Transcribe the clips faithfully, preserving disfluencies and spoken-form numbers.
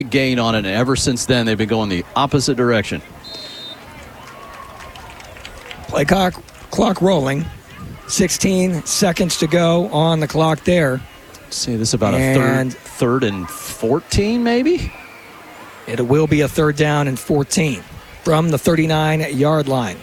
gain on it, and ever since then they've been going the opposite direction. Play clock, clock rolling. sixteen seconds to go on the clock there. See, this is about And a third, third and fourteen, maybe? It will be a third down and fourteen from the thirty-nine-yard line.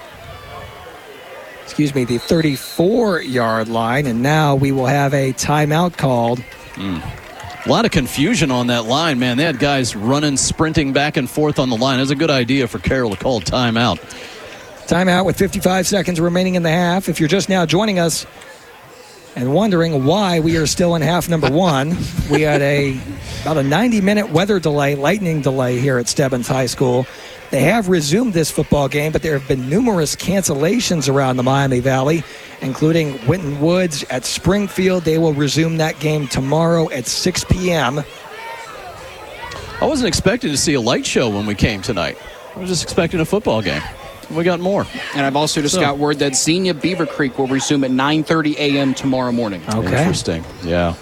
Excuse me, the thirty-four-yard line, and now we will have a timeout called. Mm. A lot of confusion on that line, man. They had guys running, sprinting back and forth on the line. It was a good idea for Carroll to call timeout. Timeout with fifty-five seconds remaining in the half. If you're just now joining us and wondering why we are still in half number one, we had a about a ninety-minute weather delay, lightning delay here at Stebbins High School. They have resumed this football game, but there have been numerous cancellations around the Miami Valley, including Winton Woods at Springfield. They will resume that game tomorrow at six p.m. I wasn't expecting to see a light show when we came tonight. I was just expecting a football game. We got more. And I've also just so. got word that Xenia Beaver Creek will resume at nine thirty a.m. tomorrow morning. Okay. Interesting. Yeah.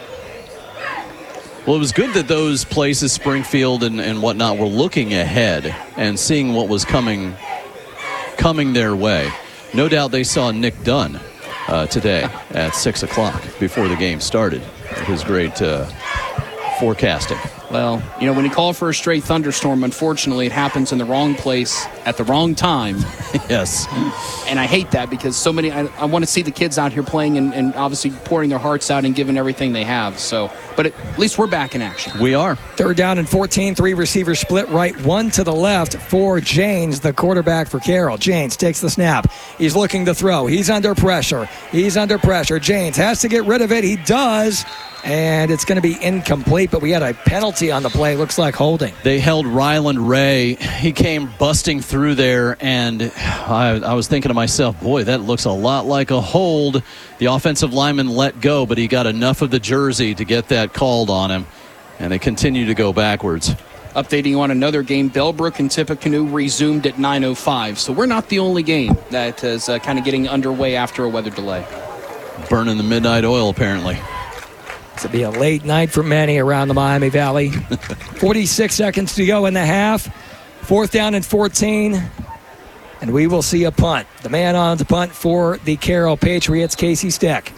Well, it was good that those places, Springfield and, and whatnot, were looking ahead and seeing what was coming coming their way. No doubt they saw Nick Dunn uh, today at six o'clock before the game started. His great uh, forecasting. Well, you know, when you call for a straight thunderstorm, unfortunately, it happens in the wrong place at the wrong time. Yes. And I hate that because so many, I, I want to see the kids out here playing and, and obviously pouring their hearts out and giving everything they have. So, but at least we're back in action. We are. Third down and fourteen, three receivers split right, one to the left for Janes, the quarterback for Carroll. Janes takes the snap. He's looking to throw. He's under pressure. He's under pressure. Janes has to get rid of it. He does. And it's going to be incomplete, but we had a penalty on the play. Looks like holding. They held Ryland Ray. He came busting through there, and I, I was thinking to myself, boy, that looks a lot like a hold. The offensive lineman let go, but he got enough of the jersey to get that called on him, and they continue to go backwards. Updating on another game, Bellbrook and Tippecanoe resumed at nine oh five. So we're not the only game that is uh, kind of getting underway after a weather delay. Burning the midnight oil, apparently. It'll be a late night for many around the Miami Valley. forty-six seconds to go in the half. Fourth down and fourteen. And we will see a punt. The man on the punt for the Carroll Patriots, Casey Steck.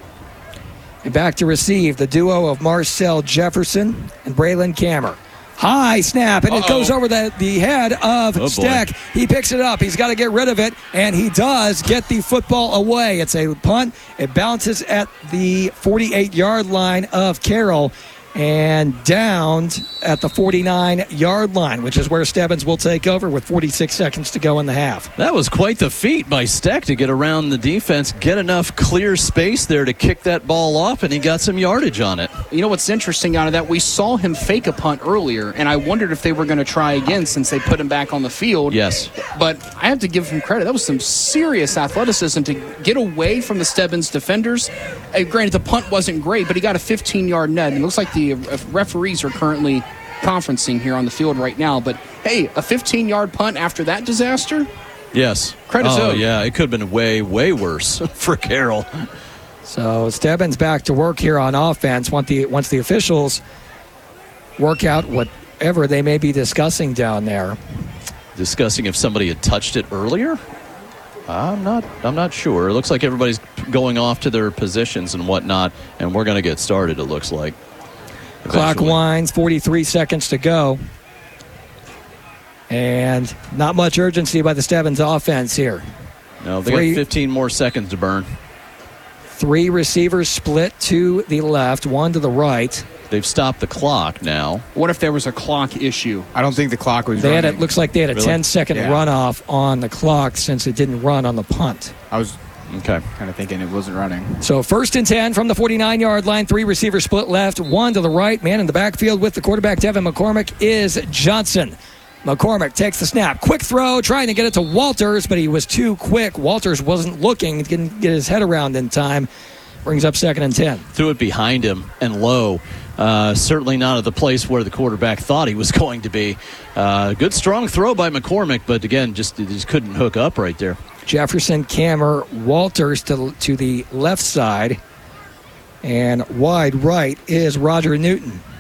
And back to receive the duo of Marcel Jefferson and Braylon Kammer. High snap, and Uh-oh. It goes over the, the head of oh Steck. Boy. He picks it up. He's got to get rid of it, and he does get the football away. It's a punt. It bounces at the forty-eight-yard line of Carroll and downed at the forty-nine-yard line, which is where Stebbins will take over with forty-six seconds to go in the half. That was quite the feat by Steck to get around the defense, get enough clear space there to kick that ball off, and he got some yardage on it. You know what's interesting out of that? We saw him fake a punt earlier, and I wondered if they were going to try again since they put him back on the field. Yes. But I have to give him credit. That was some serious athleticism to get away from the Stebbins defenders. Uh, granted, the punt wasn't great, but he got a fifteen-yard net. It looks like the referees are currently conferencing here on the field right now. But, hey, a fifteen-yard punt after that disaster? Yes. Credit's oh, owed. yeah, it could have been way, way worse for Carroll. So Stebbins back to work here on offense once the, once the officials work out whatever they may be discussing down there. Discussing if somebody had touched it earlier? I'm not I'm not sure. It looks like everybody's going off to their positions and whatnot, and we're going to get started, it looks like. Clock winds, forty-three seconds to go. And not much urgency by the Stebbins offense here. No, they Three, got fifteen more seconds to burn. Three receivers split to the left, one to the right. They've stopped the clock now. What if there was a clock issue? I don't think the clock was they running. Had, it looks like they had a really? ten-second yeah. runoff on the clock since it didn't run on the punt. I was okay. kind of thinking it wasn't running. So first and ten from the forty-nine-yard line. Three receivers split left, one to the right. Man in the backfield with the quarterback, Devin McCormick, is Johnson. McCormick takes the snap. Quick throw, trying to get it to Walters, but he was too quick. Walters wasn't looking, didn't get his head around in time. Brings up second and ten. Threw it behind him and low. Uh, certainly not at the place where the quarterback thought he was going to be. Uh, good, strong throw by McCormick, but again, just, just couldn't hook up right there. Jefferson, Kammer, Walters to, to the left side. And wide right is Roger Newton.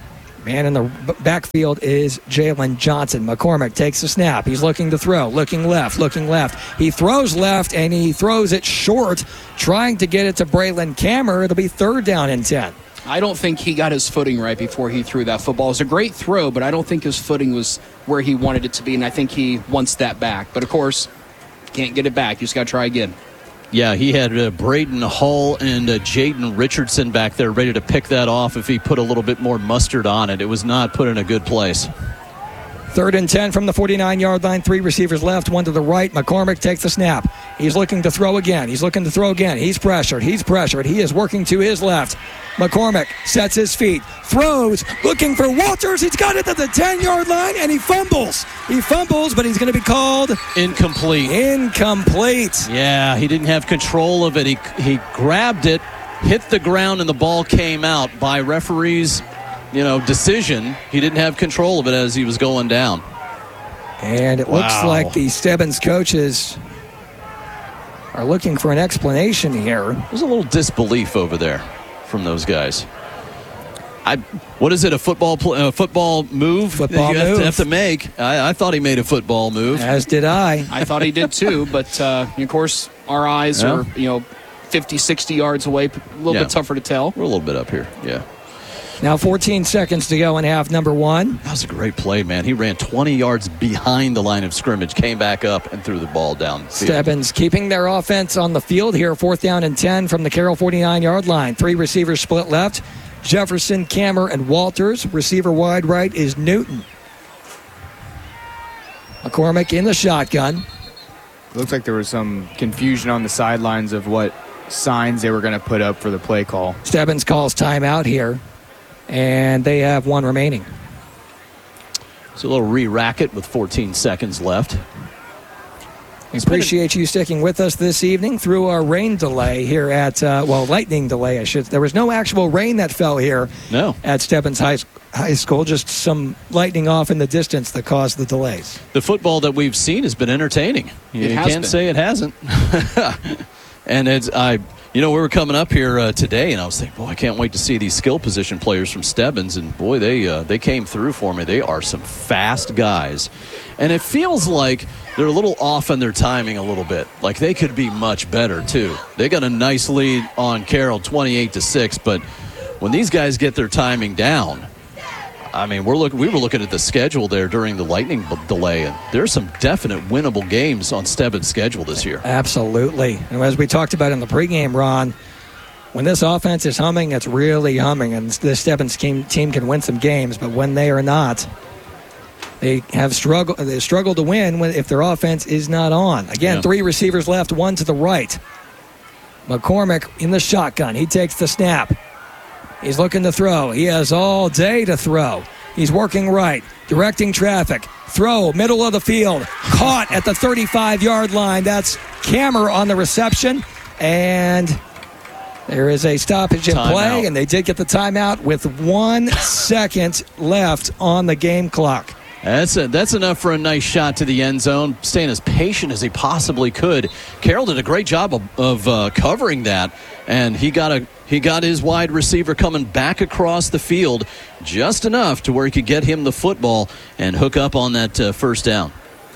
Man in the b- backfield is Jalen Johnson. McCormick takes the snap. He's looking to throw, looking left, looking left. He throws left, and he throws it short, trying to get it to Braylon Kammer. It'll be third down and ten. I don't think he got his footing right before he threw that football. It was a great throw, but I don't think his footing was where he wanted it to be, and I think he wants that back. But, of course, can't get it back. You just got to try again. Yeah, he had uh, Braden Hull and uh, Jaden Richardson back there ready to pick that off if he put a little bit more mustard on it. It was not put in a good place. Third and ten from the forty-nine-yard line. Three receivers left, one to the right. McCormick takes the snap. He's looking to throw again. He's looking to throw again. He's pressured. He's pressured. He is working to his left. McCormick sets his feet, throws, looking for Walters. He's got it at the ten-yard line, and he fumbles. He fumbles, but he's going to be called Incomplete. incomplete. Yeah, he didn't have control of it. He he grabbed it, hit the ground, and the ball came out. By referee's, you know, decision, he didn't have control of it as he was going down. And it looks Wow. like the Stebbins coaches are looking for an explanation here. There's a little disbelief over there from those guys. I what is it? A football pl- uh, football move Football that you have move. to, have to make? I, I thought he made a football move. As did I. I thought he did too, but, uh, of course, our eyes Yeah. are, you know, fifty, sixty yards away, a little Yeah. bit tougher to tell. We're a little bit up here. Yeah. Now fourteen seconds to go in half number one. That was a great play, man. He ran twenty yards behind the line of scrimmage, came back up, and threw the ball down. Stebbins keeping their offense on the field here. Fourth down and ten from the Carroll forty-nine-yard line. Three receivers split left. Jefferson, Kammer, and Walters. Receiver wide right is Newton. McCormick in the shotgun. Looks like there was some confusion on the sidelines of what signs they were going to put up for the play call. Stebbins calls timeout here, and they have one remaining. It's a little re-racket with fourteen seconds left. We appreciate you sticking with us this evening through our rain delay here at, uh, well, lightning delay, I should. There was no actual rain that fell here No. at Stebbins High, High School, just some lightning off in the distance that caused the delays. The football that we've seen has been entertaining. You It has can't been. say it hasn't. And it's I, you know, we were coming up here uh, today, and I was thinking, boy, I can't wait to see these skill position players from Stebbins. And boy, they uh, they came through for me. They are some fast guys, and it feels like they're a little off on their timing a little bit. Like they could be much better too. They got a nice lead on Carroll, twenty-eight to six. But when these guys get their timing down, I mean, we're look, we were looking at the schedule there during the lightning b- delay, and there's some definite winnable games on Stebbins' schedule this year. Absolutely. And as we talked about in the pregame, Ron, when this offense is humming, it's really humming, and this Stebbins team, team can win some games, but when they are not, they have struggled they struggle to win when, if their offense is not on. Again, Yeah. three receivers left, one to the right. McCormick in the shotgun. He takes the snap. He's looking to throw. He has all day to throw. He's working right, directing traffic. Throw, middle of the field. Caught at the thirty-five-yard line. That's Kammer on the reception. And there is a stoppage in Timeout. play, and they did get the timeout with one second left on the game clock. That's a, that's enough for a nice shot to the end zone, staying as patient as he possibly could. Carroll did a great job of, of uh, covering that, and he got a he got his wide receiver coming back across the field just enough to where he could get him the football and hook up on that uh, first down.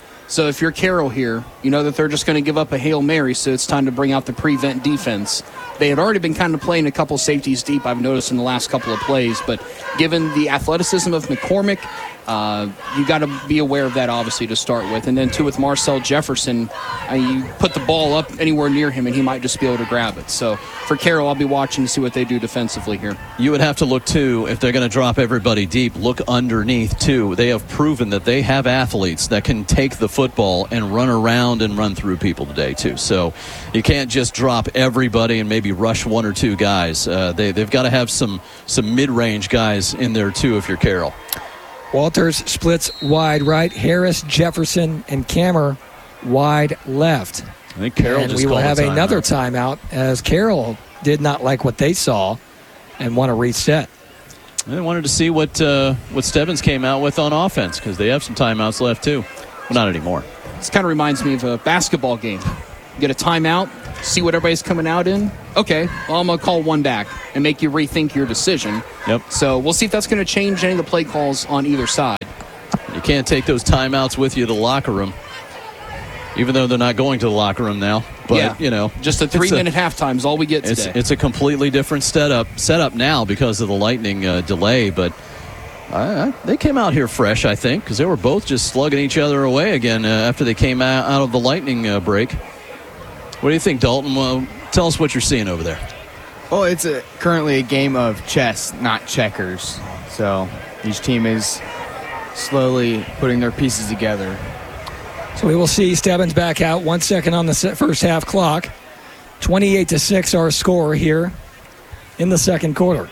So if you're Carroll here, you know that they're just going to give up a Hail Mary, so it's time to bring out the prevent defense. They had already been kind of playing a couple safeties deep, I've noticed in the last couple of plays, but given the athleticism of McCormick, uh, you got to be aware of that, obviously, to start with. And then, too, with Marcel Jefferson, uh, you put the ball up anywhere near him, and he might just be able to grab it. So for Carroll, I'll be watching to see what they do defensively here. You would have to look, too, if they're going to drop everybody deep, look underneath, too. They have proven that they have athletes that can take the football and run around and run through people today, too. So you can't just drop everybody and maybe rush one or two guys. Uh, they, they've got to have some, some mid-range guys in there, too, if you're Carroll. Walters splits wide right. Harris, Jefferson, and Kammer wide left. I think Carroll and just we will called a have timeout. another timeout as Carroll did not like what they saw and want to reset. They wanted to see what uh, what Stebbins came out with on offense because they have some timeouts left, too. Well, not anymore. This kind of reminds me of a basketball game. You get a timeout, see what everybody's coming out in. Okay, well, I'm going to call one back and make you rethink your decision. Yep. So we'll see if that's going to change any of the play calls on either side. You can't take those timeouts with you to the locker room, even though they're not going to the locker room now. But, yeah, you know. Just a three-minute halftime is all we get it's, today. It's a completely different setup, setup now because of the Lightning uh, delay, but uh, they came out here fresh, I think, because they were both just slugging each other away again uh, after they came out, out of the Lightning uh, break. What do you think, Dalton? Well, tell us what you're seeing over there. Well, it's a, currently a game of chess, not checkers. So each team is slowly putting their pieces together. So we will see Stebbins back out. One second on the first half clock. twenty-eight to six our score here in the second quarter.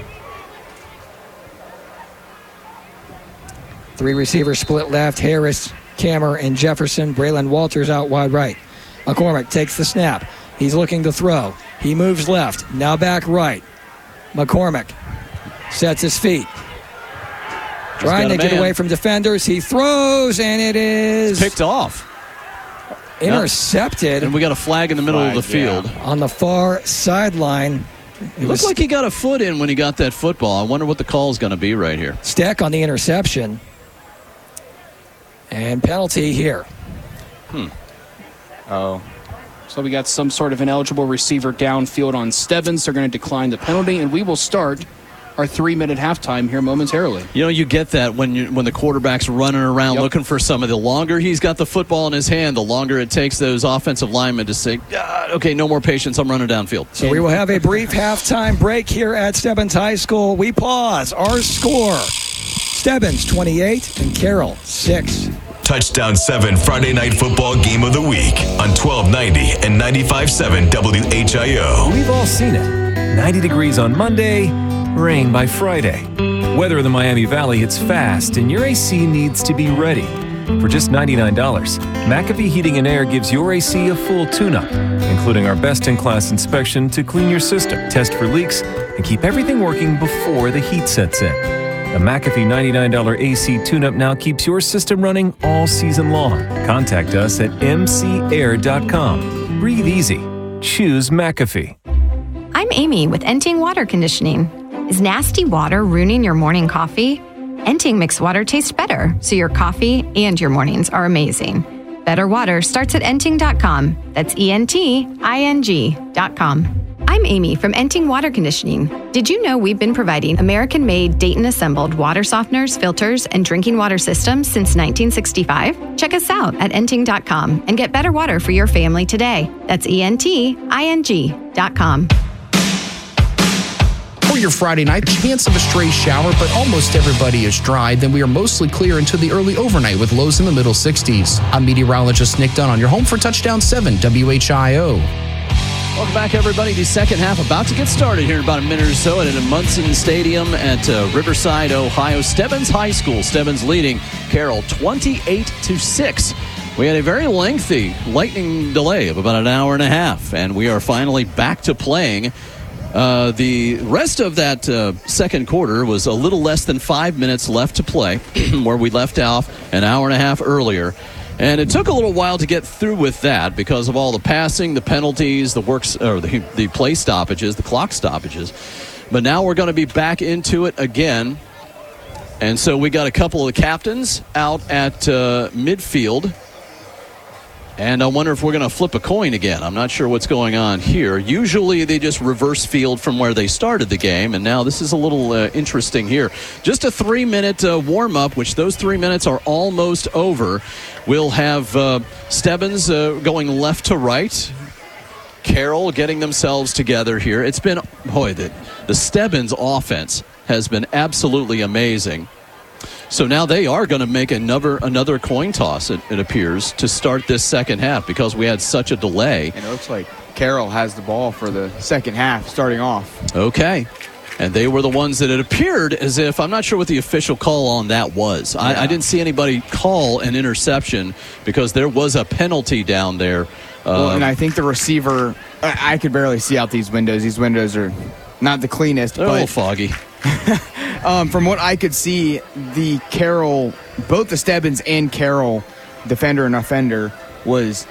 Three receivers split left. Harris, Kammer, and Jefferson. Braylon Walters out wide right. McCormick takes the snap. He's looking to throw. He moves left. Now back right. McCormick sets his feet. Trying to get away from defenders. He throws, and it is picked off. Intercepted. And we got a flag in the middle Flag, of the field. yeah. On the far sideline. It It was looked like he got a foot in when he got that football. I wonder what the call is going to be right here. Steck on the interception. And penalty here. Hmm. Oh. So we got some sort of ineligible receiver downfield on Stebbins. They're going to decline the penalty, and we will start our three-minute halftime here momentarily. You know, you get that when you when the quarterback's running around Yep. looking for some of the longer he's got the football in his hand, the longer it takes those offensive linemen to say, ah, okay, no more patience, I'm running downfield. So we will have a brief halftime break here at Stebbins High School. We pause. Our score, Stebbins twenty-eight and Carroll six. Touchdown seven Friday Night Football Game of the Week on twelve ninety and ninety-five point seven W H I O. We've all seen it. ninety degrees on Monday, rain by Friday. Weather in the Miami Valley hits fast, and your A C needs to be ready. For just ninety-nine dollars, McAfee Heating and Air gives your A C a full tune-up, including our best-in-class inspection to clean your system, test for leaks, and keep everything working before the heat sets in. The McAfee ninety-nine dollars A C tune-up now keeps your system running all season long. Contact us at m c air dot com. Breathe easy. Choose McAfee. I'm Amy with Enting Water Conditioning. Is nasty water ruining your morning coffee? Enting makes water taste better, so your coffee and your mornings are amazing. Better water starts at enting dot com. That's E N T I N G dot com. I'm Amy from Enting Water Conditioning. Did you know we've been providing American-made, Dayton-assembled water softeners, filters, and drinking water systems since nineteen sixty-five? Check us out at enting dot com and get better water for your family today. That's E N T I N G dot com. For your Friday night, chance of a stray shower, but almost everybody is dry. Then we are mostly clear into the early overnight with lows in the middle sixties. I'm meteorologist Nick Dunn on your home for Touchdown seven W H I O. Welcome back, everybody. The second half about to get started here in about a minute or so at Munson Stadium at uh, Riverside, Ohio. Stebbins High School. Stebbins leading Carroll twenty-eight to six. We had a very lengthy lightning delay of about an hour and a half, and we are finally back to playing. Uh, the rest of that uh, second quarter was a little less than five minutes left to play, where we left off an hour and a half earlier. And it took a little while to get through with that because of all the passing, the penalties, the works, or the, the play stoppages, the clock stoppages. But now we're going to be back into it again. And so we got a couple of captains out at uh, midfield. And I wonder if we're going to flip a coin again. I'm not sure what's going on here. Usually they just reverse field from where they started the game, and now this is a little uh, interesting here. Just a three-minute uh, warm-up, which those three minutes are almost over. We'll have uh, Stebbins uh, going left to right. Carroll getting themselves together here. It's been, boy, the, the Stebbins offense has been absolutely amazing. So now they are going to make another another coin toss, it, it appears, to start this second half because we had such a delay. And it looks like Carroll has the ball for the second half starting off. Okay. And they were the ones that it appeared as if, I'm not sure what the official call on that was. I, Yeah. I didn't see anybody call an interception because there was a penalty down there. Uh, Well, and I think the receiver, I, I could barely see out these windows. These windows are not the cleanest. they're a little foggy. Um, from what I could see, the Carroll, both the Stebbins and Carroll defender and offender was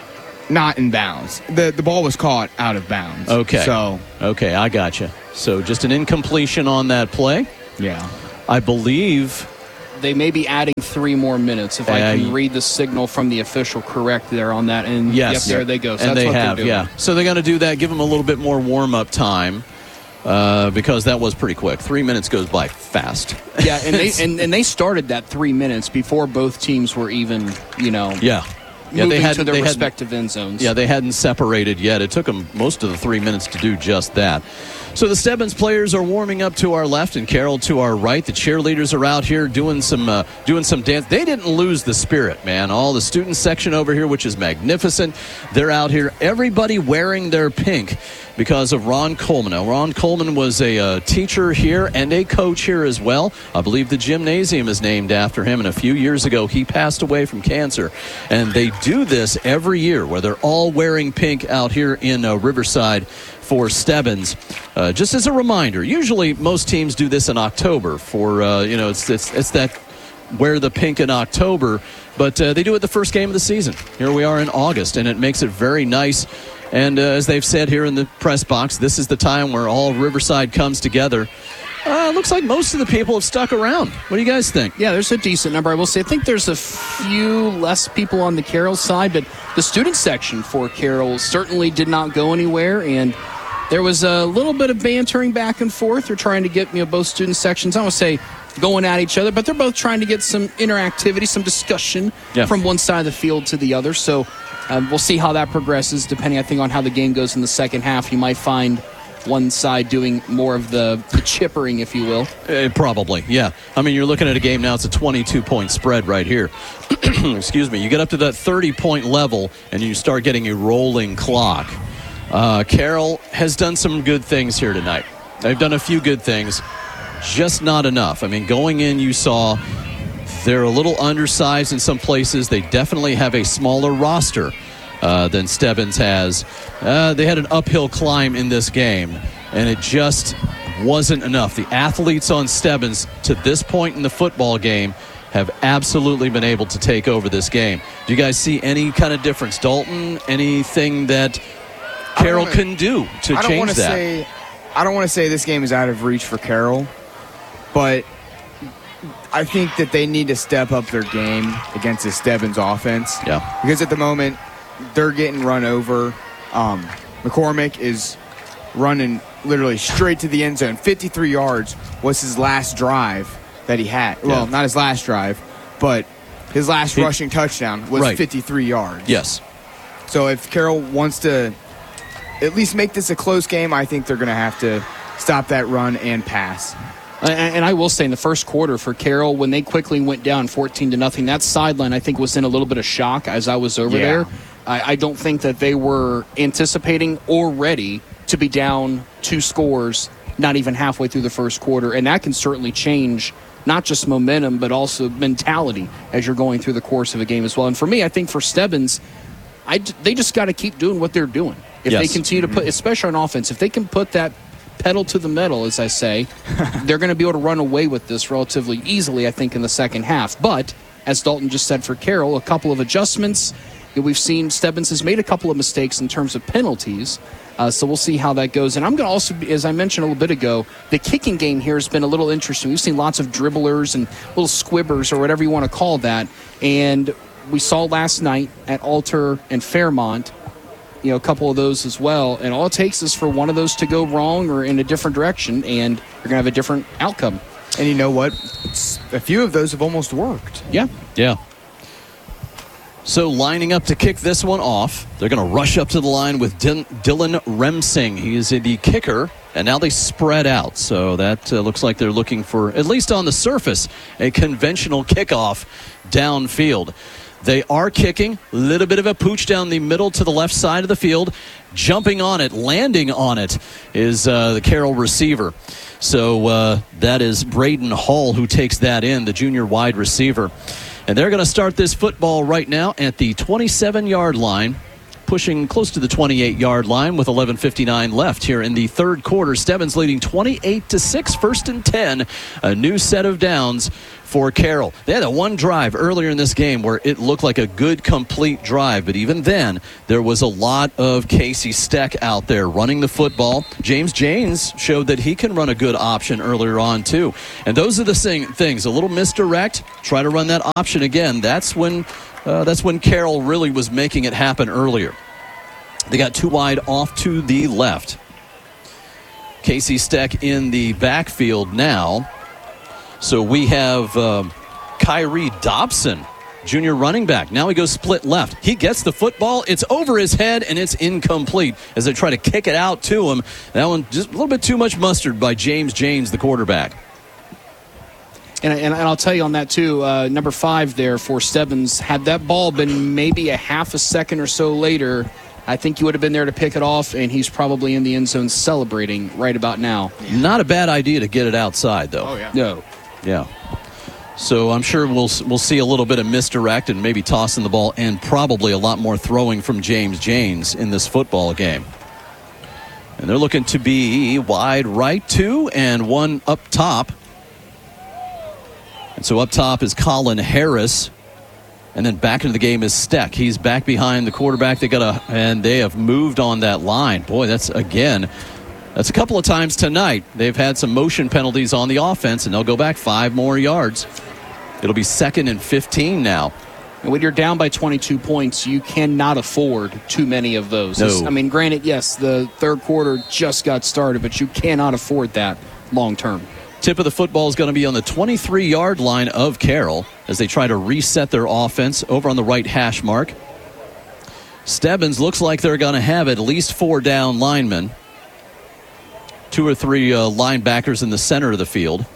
not in bounds. The the ball was caught out of bounds. Okay. So, okay, I gotcha. So just an incompletion on that play. yeah. I believe. They may be adding three more minutes if I Uh, can read the signal from the official correct there on that. And Yes. yep, there they go. So and that's they what have, they're doing. yeah. So they're going to do that, give them a little bit more warm-up time uh, because that was pretty quick. Three minutes goes by fast. Yeah, and they and, and they started that three minutes before both teams were even, you know, Yeah. Yeah, moving they to hadn't, their they hadn't- respective end zones. Yeah, they hadn't separated yet. It took them most of the three minutes to do just that. So the Stebbins players are warming up to our left and Carroll to our right. The cheerleaders are out here doing some uh, doing some dance. They didn't lose the spirit, man. All the student section over here, which is magnificent. They're out here. Everybody wearing their pink because of Ron Coleman. Now, Ron Coleman was a uh, teacher here and a coach here as well. I believe the gymnasium is named after him. And a few years ago, he passed away from cancer. And they do this every year where they're all wearing pink out here in uh, Riverside for Stebbins. Uh, just as a reminder, usually most teams do this in October for, uh, you know, it's, it's, it's that wear the pink in October, but uh, they do it the first game of the season. Here we are in August, and it makes it very nice. And uh, as they've said here in the press box, this is the time where all Riverside comes together. Uh, looks like most of the people have stuck around. What do you guys think? Yeah, there's a decent number. I will say, I think there's a few less people on the Carroll side, but the student section for Carroll certainly did not go anywhere, and there was a little bit of bantering back and forth. They're trying to get, you know, both student sections, I don't want to say going at each other, but they're both trying to get some interactivity, some discussion Yeah. from one side of the field to the other. So um, we'll see how that progresses, depending, I think, on how the game goes in the second half. You might find one side doing more of the, the chippering, if you will. Uh, probably, yeah. I mean, you're looking at a game now, it's a twenty-two point spread right here. Excuse me. You get up to that thirty point level, and you start getting a rolling clock. Uh, Carroll has done some good things here tonight. They've done a few good things, just not enough. I mean, going in, you saw they're a little undersized in some places. They definitely have a smaller roster uh, than Stebbins has. Uh, they had an uphill climb in this game, and it just wasn't enough. The athletes on Stebbins to this point in the football game have absolutely been able to take over this game. Do you guys see any kind of difference? Dalton, anything that Carroll wanna- can do to I don't change wanna that? Say, I don't want to say this game is out of reach for Carroll, but I think that they need to step up their game against the Stebbins offense. Yeah. Because at the moment, they're getting run over. Um, McCormick is running literally straight to the end zone. fifty-three yards was his last drive that he had. Well, Yeah. not his last drive, but his last He- rushing touchdown was Right. fifty-three yards. Yes. So if Carroll wants to at least make this a close game, I think they're going to have to stop that run and pass. And, and I will say, in the first quarter for Carroll, when they quickly went down fourteen to nothing, that sideline I think was in a little bit of shock as I was over Yeah. there. I, I don't think that they were anticipating or ready to be down two scores, not even halfway through the first quarter, and that can certainly change not just momentum but also mentality as you're going through the course of a game as well. And for me, I think for Stebbins, I, they just got to keep doing what they're doing. If Yes. they continue to put, especially on offense, if they can put that pedal to the metal, as I say, they're going to be able to run away with this relatively easily, I think, in the second half. But, as Dalton just said for Carroll, a couple of adjustments. We've seen Stebbins has made a couple of mistakes in terms of penalties, uh, so we'll see how that goes. And I'm going to also, be, as I mentioned a little bit ago, the kicking game here has been a little interesting. We've seen lots of dribblers and little squibbers, or whatever you want to call that, and we saw last night at Alter and Fairmont, you know, a couple of those as well. And all it takes is for one of those to go wrong or in a different direction, and you're going to have a different outcome. And you know what? It's, a few of those have almost worked. Yeah. Yeah. So lining up to kick this one off, they're going to rush up to the line with Din- Dylan Remsing. He is the kicker, and now they spread out. So that uh, looks like they're looking for, at least on the surface, a conventional kickoff downfield. They are kicking, a little bit of a pooch down the middle to the left side of the field. Jumping on it, landing on it is uh, the Carroll receiver. So uh, that is Braden Hall who takes that in, the junior wide receiver. And they're going to start this football right now at the twenty-seven-yard line, pushing close to the twenty-eight-yard line with eleven fifty-nine left here in the third quarter. Stebbins leading twenty-eight to six, first and ten. A new set of downs for Carroll. They had a one drive earlier in this game where it looked like a good, complete drive. But even then, there was a lot of Casey Steck out there running the football. James James showed that he can run a good option earlier on, too. And those are the sing- things. A little misdirect, try to run that option again. That's when, uh, that's when Carroll really was making it happen earlier. They got two wide off to the left. Casey Steck in the backfield now. So we have um, Kyrie Dobson, junior running back. Now he goes split left. He gets the football. It's over his head, and it's incomplete as they try to kick it out to him. That one just a little bit too much mustard by James James, the quarterback. And, and, and I'll tell you on that, too, uh, number five there for Stebbins, had that ball been maybe a half a second or so later, I think he would have been there to pick it off, and he's probably in the end zone celebrating right about now. Not a bad idea to get it outside, though. Oh, yeah. No. Yeah. So I'm sure we'll we'll see a little bit of misdirect and maybe tossing the ball and probably a lot more throwing from James James in this football game. And they're looking to be wide right, two, and one up top. And so up top is Colin Harris. And then back into the game is Steck. He's back behind the quarterback. They got a, and they have moved on that line. Boy, that's, again, that's a couple of times tonight. They've had some motion penalties on the offense, and they'll go back five more yards. It'll be second and fifteen now. And when you're down by twenty-two points, you cannot afford too many of those. No. I mean, granted, yes, the third quarter just got started, but you cannot afford that long term. Tip of the football is going to be on the twenty-three-yard line of Carroll as they try to reset their offense over on the right hash mark. Stebbins looks like they're going to have at least four down linemen. Two or three uh, linebackers in the center of the field.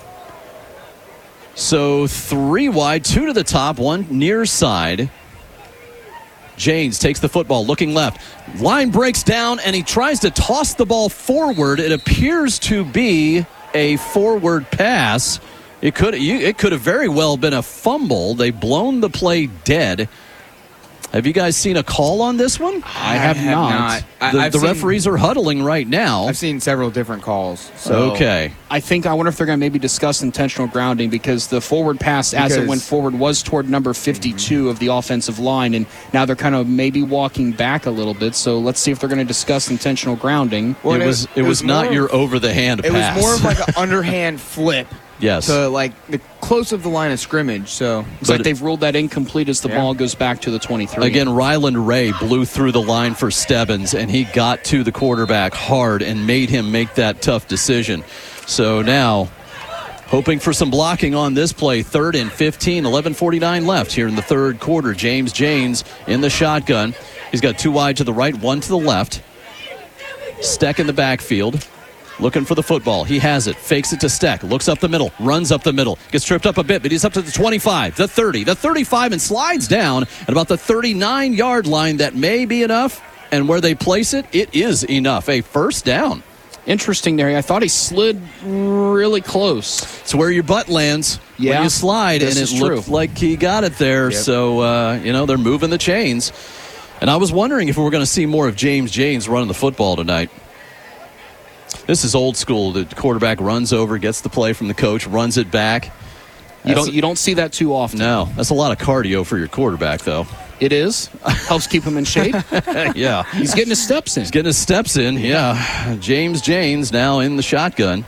So three wide, two to the top, one near side. James takes the football, looking left. Line breaks down, and he tries to toss the ball forward. It appears to be a forward pass. It could it could have very well been a fumble. They've blown the play dead. Have you guys seen a call on this one? I have, have not. not. I, The, I've the seen- referees are huddling right now. I've seen several different calls. So Okay. I think, I wonder if they're going to maybe discuss intentional grounding because the forward pass as it Because- went forward was toward number fifty-two mm-hmm. of the offensive line, and now they're kind of maybe walking back a little bit. So let's see if they're going to discuss intentional grounding. Well, it was it, was, not more your of- over the hand It pass. was more of like an underhand flip yes. to like the close of the line of scrimmage. So It's like they've ruled that incomplete as the Yeah. ball goes back to the twenty-three. Again, Ryland Ray blew through the line for Stebbins, and he got to the quarterback hard and made him make that tough decision. So now, hoping for some blocking on this play, third and fifteen, eleven forty-nine left here in the third quarter. James James in the shotgun. He's got two wide to the right, one to the left. Steck in the backfield. Looking for the football. He has it. Fakes it to Steck. Looks up the middle. Runs up the middle. Gets tripped up a bit, but he's up to the twenty-five, the thirty, the thirty-five, and slides down at about the thirty-nine-yard line. That may be enough. And where they place it, it is enough. A first down. Interesting there. I thought he slid really close. It's where your butt lands Yeah, when you slide, this and is it looked true. like he got it there. Yep. So, uh, you know, they're moving the chains. And I was wondering if we were going to see more of James James running the football tonight. This is old school. The quarterback runs over, gets the play from the coach, runs it back. You That's- don't you don't see that too often. No, that's a lot of cardio for your quarterback, though. It is. Helps keep him in shape. Yeah. He's getting his steps in. He's getting his steps in, yeah. James James now in the shotgun.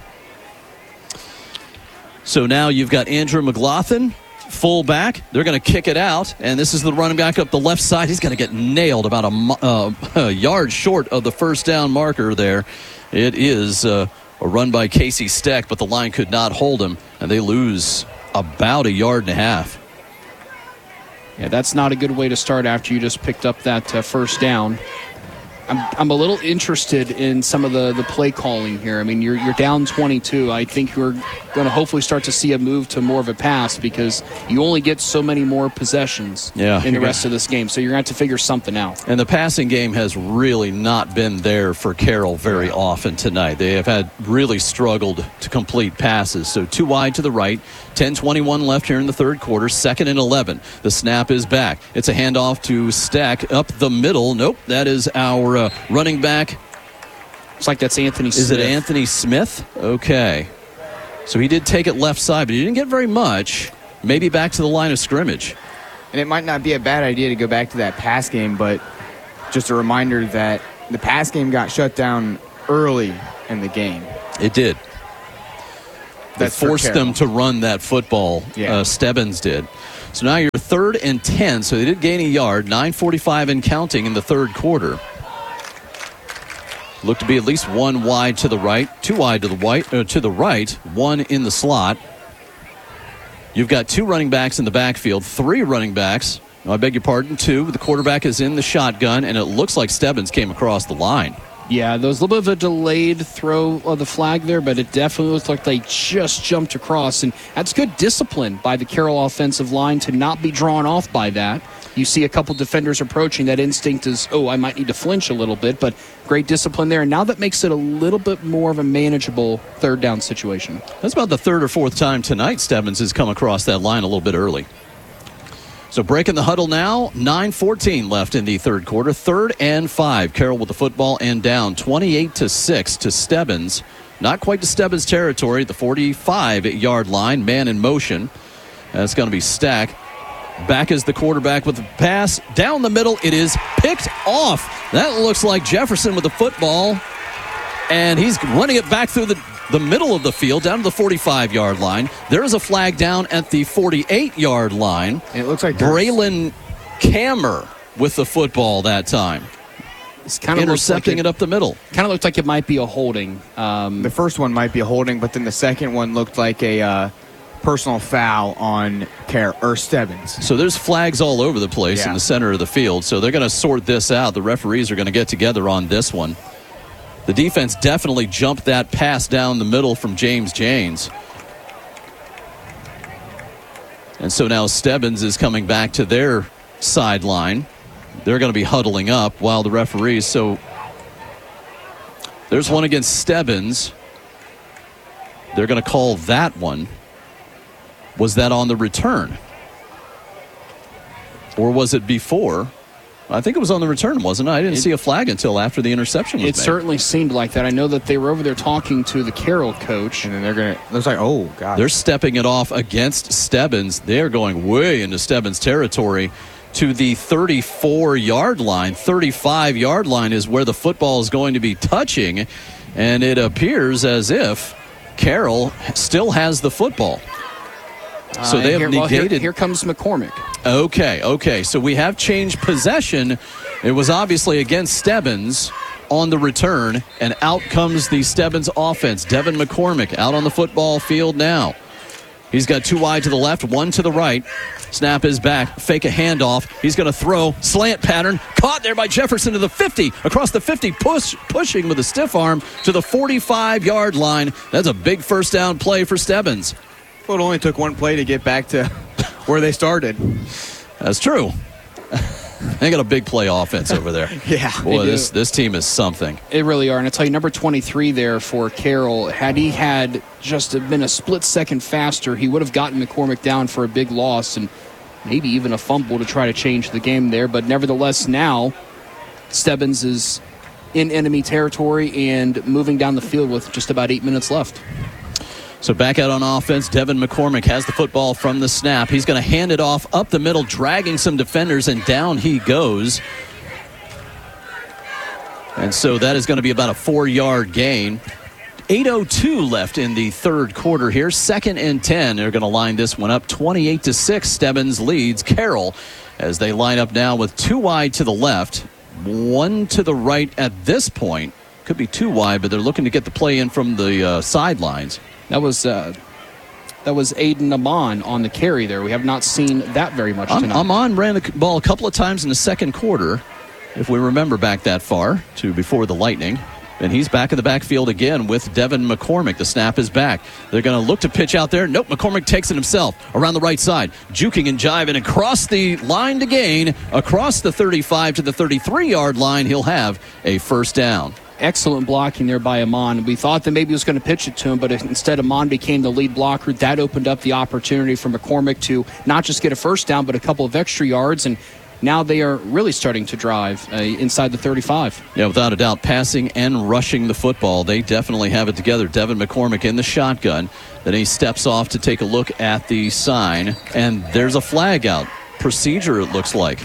So now you've got Andrew McLaughlin, full back. They're going to kick it out, and this is the running back up the left side. He's going to get nailed about a, mo- uh, a yard short of the first down marker there. It is uh, a run by Casey Steck, but the line could not hold him, and they lose about a yard and a half. Yeah, that's not a good way to start after you just picked up that uh, first down. I'm, I'm a little interested in some of the, the play calling here. I mean, you're you're down twenty-two. I think you're going to hopefully start to see a move to more of a pass because you only get so many more possessions Yeah. in the rest of this game. So you're going to have to figure something out. And the passing game has really not been there for Carroll very often tonight. They have had really struggled to complete passes. So two wide to the right, ten twenty-one left here in the third quarter, second and eleven. The snap is back. It's a handoff to Steck up the middle. Nope, that is our uh, running back. It's like that's Anthony Smith. Is it Anthony Smith? Okay. So he did take it left side, but he didn't get very much. maybe back to the line of scrimmage. And it might not be a bad idea to go back to that pass game, but just a reminder that the pass game got shut down early in the game. It did. They That's for forced Carroll. them to run that football. Yeah. Uh, Stebbins did. So now you're third and ten. So they did gain a yard. nine forty-five and counting in the third quarter. Looked to be at least one wide to the right, two wide to the white, uh, to the right, one in the slot. You've got two running backs in the backfield, three running backs. No, I beg your pardon, two. The quarterback is in the shotgun, and it looks like Stebbins came across the line. Yeah, there was a little bit of a delayed throw of the flag there, but it definitely looked like they just jumped across. And that's good discipline by the Carroll offensive line to not be drawn off by that. You see a couple defenders approaching. That instinct is, oh, I might need to flinch a little bit, but great discipline there. And now that makes it a little bit more of a manageable third down situation. That's about the third or fourth time tonight Stebbins has come across that line a little bit early. So breaking the huddle now, nine fourteen left in the third quarter. Third and five. Carroll with the football and down twenty-eight to six to Stebbins. Not quite to Stebbins territory, the forty-five-yard line. Man in motion. That's going to be Stack. Back is the quarterback with the pass. Down the middle, it is picked off. That looks like Jefferson with the football. And he's running it back through the, the middle of the field, down to the forty-five-yard line. There is a flag down at the forty-eight-yard line. And it looks like there's- Braylon Kammer with the football that time. It's kind of Intercepting like it up the middle. Kind of looked like it might be a holding. Um, The first one might be a holding, but then the second one looked like a uh, personal foul on Car- or Stebbins. So there's flags all over the place Yeah. in the center of the field. So they're going to sort this out. The referees are going to get together on this one. The defense definitely jumped that pass down the middle from James Janes. And so now Stebbins is coming back to their sideline. They're going to be huddling up while the referees. So there's one against Stebbins. They're going to call that one. Was that on the return? Or was it before? I think it was on the return, wasn't it? I didn't It- see a flag until after the interception was it made. certainly seemed like that. I know that they were over there talking to the Carroll coach. And then they're going to, looks like, oh, God. They're stepping it off against Stebbins. They're going way into Stebbins territory to the thirty-four-yard line. thirty-five-yard line is where the football is going to be touching, and it appears as if Carroll still has the football. So Uh, they have here, well, here- negated. here comes McCormick. Okay, okay. So we have changed possession. It was obviously against Stebbins on the return, and out comes the Stebbins offense. Devin McCormick out on the football field now. He's got two wide to the left, one to the right. Snap is back. Fake a handoff. He's going to throw. Slant pattern. Caught there by Jefferson to the fifty. Across the fifty, push, pushing with a stiff arm to the forty-five-yard line. That's a big first down play for Stebbins. Well, it only took one play to get back to where they started. That's true. They got a big play offense over there. Yeah. Boy, They do. this, this team is something. They really are. And I tell you, number twenty-three there for Carroll, had he had just been a split second faster, he would have gotten McCormick down for a big loss and maybe even a fumble to try to change the game there. But nevertheless, now Stebbins is in enemy territory and moving down the field with just about eight minutes left. So back out on offense, Devin McCormick has the football from the snap. He's going to hand it off up the middle, dragging some defenders, and down he goes. And so that is going to be about a four-yard gain. eight oh two left in the third quarter here. Second and ten. They're going to line this one up. twenty-eight to six. Stebbins leads Carroll as they line up now with two wide to the left, one to the right at this point. Could be two wide, but they're looking to get the play in from the uh, sidelines. That was uh, that was Aiden Amon on the carry there. We have not seen that very much Am- tonight. Amon ran the ball a couple of times in the second quarter, if we remember back that far, to before the Lightning. And he's back in the backfield again with Devin McCormick. The snap is back. They're going to look to pitch out there. Nope, McCormick takes it himself around the right side. Juking and jiving across the line to gain. Across the thirty-five to the thirty-three-yard line, he'll have a first down. Excellent blocking there by Amon. We thought that maybe he was going to pitch it to him, but instead Amon became the lead blocker. That opened up the opportunity for McCormick to not just get a first down, but a couple of extra yards. And now they are really starting to drive uh, inside the thirty-five. Yeah, without a doubt, passing and rushing the football, they definitely have it together. Devin McCormick in the shotgun. Then he steps off to take a look at the sign, and there's a flag out. Procedure, it looks like.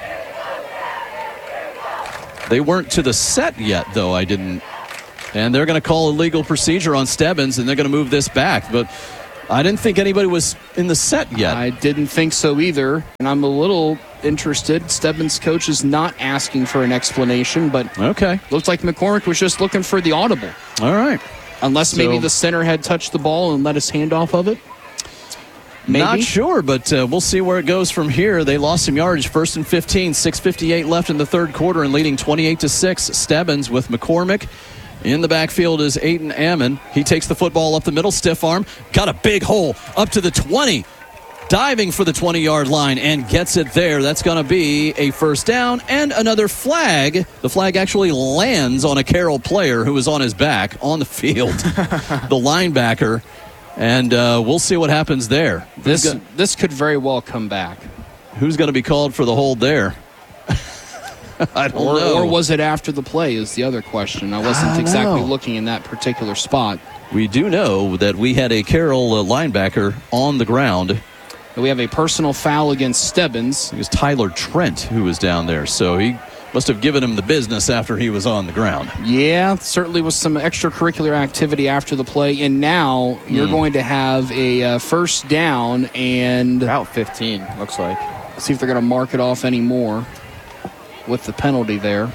They weren't to the set yet, though. I didn't. And they're going to call illegal procedure on Stebbins, and they're going to move this back. But I didn't think anybody was in the set yet. I didn't think so either, and I'm a little interested. Stebbins' coach is not asking for an explanation, but okay, looks like McCormick was just looking for the audible. All right. Unless So- maybe the center had touched the ball and let his hand off of it. Maybe. Not sure, but uh, we'll see where it goes from here. They lost some yardage. First and fifteen, six fifty-eight left in the third quarter, and leading twenty-eight to six. Stebbins with McCormick. In the backfield is Aiden Ammon. He takes the football up the middle, stiff arm. Got a big hole up to the twenty. Diving for the twenty-yard line and gets it there. That's going to be a first down and another flag. The flag actually lands on a Carroll player who was on his back on the field, the linebacker. And uh, we'll see what happens there. This Who's go- this could very well come back. Who's going to be called for the hold there? I don't Or, know. or was it after the play is the other question. I wasn't I don't exactly know. looking in that particular spot. We do know that we had a Carroll uh, linebacker on the ground. We have a personal foul against Stebbins. It was Tyler Trent who was down there, so he must have given him the business after he was on the ground. Yeah, certainly was some extracurricular activity after the play, and now you're Hmm. going to have a uh, first down, and About fifteen, looks like. see if they're going to mark it off anymore with the penalty there.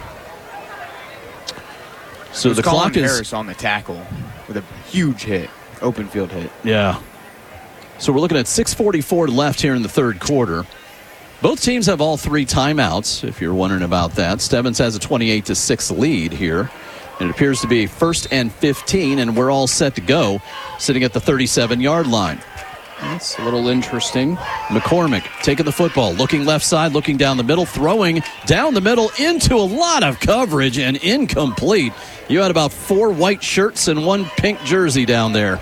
So It was the clock Colin is Harris on the tackle with a huge hit, open field hit. yeah. So we're looking at six forty-four left here in the third quarter. Both teams have all three timeouts, if you're wondering about that. Stebbins has a twenty-eight to six lead here. And it appears to be first and fifteen, and we're all set to go, sitting at the thirty-seven-yard line. That's a little interesting. McCormick taking the football, looking left side, looking down the middle, throwing down the middle into a lot of coverage and incomplete. You had about four white shirts and one pink jersey down there.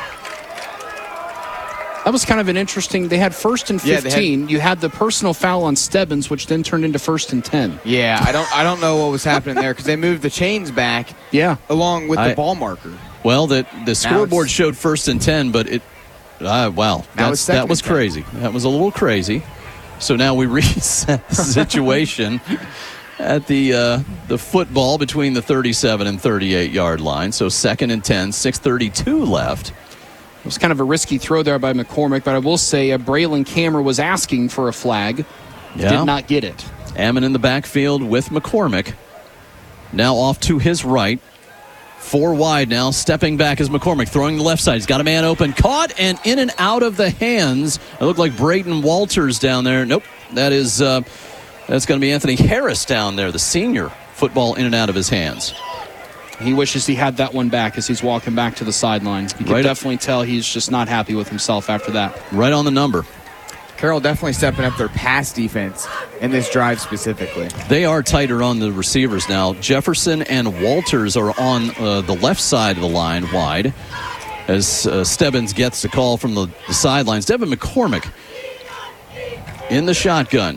That was kind of an interesting. They had first and Yeah, they had- fifteen. You had the personal foul on Stebbins, which then turned into first and ten. Yeah, I don't I don't know what was happening there because they moved the chains back Yeah. along with I- the ball marker. Well, the, the scoreboard it's- showed first and ten, but it, uh, wow, Now that's, it's second that was and ten. crazy. That was a little crazy. So now we reset the situation at the uh, the football between the thirty-seven and thirty-eight-yard line. So second and ten, six thirty-two left. It was kind of a risky throw there by McCormick, but I will say uh, Braylon Cameron was asking for a flag. Yeah. Did not get it. Ammon in the backfield with McCormick. Now off to his right. Four wide now. Stepping back is McCormick. Throwing the left side. He's got a man open. Caught and in and out of the hands. It looked like Braden Walters down there. Nope. That is, uh, that's going to be Anthony Harris down there, the senior. Football in and out of his hands. He wishes he had that one back as he's walking back to the sideline. You can Right. definitely tell he's just not happy with himself after that. Right on the number. Carroll definitely stepping up their pass defense in this drive specifically. They are tighter on the receivers now. Jefferson and Walters are on uh, the left side of the line wide as uh, Stebbins gets the call from the, the sidelines. Devin McCormick in the shotgun.